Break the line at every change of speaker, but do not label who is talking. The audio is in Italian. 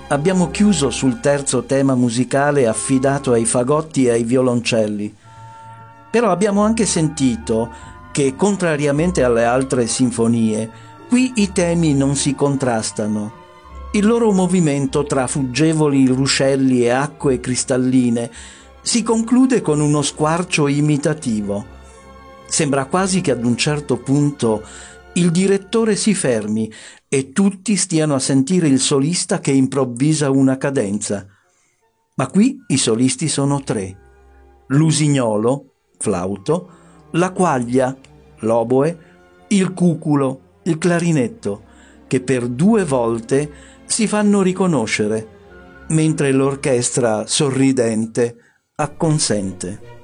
abbiamo chiuso sul terzo tema musicale affidato ai fagotti e ai violoncelli. Però abbiamo anche sentito che, contrariamente alle altre sinfonie, qui i temi non si contrastano. Il loro movimento tra fuggevoli ruscelli e acque cristalline si conclude con uno squarcio imitativo. Sembra quasi che ad un certo punto il direttore si fermi e tutti stiano a sentire il solista che improvvisa una cadenza. Ma qui i solisti sono tre: l'usignolo, flauto, la quaglia, l'oboe, il cuculo, il clarinetto, che per 2 volte si fanno riconoscere, mentre l'orchestra, sorridente, acconsente.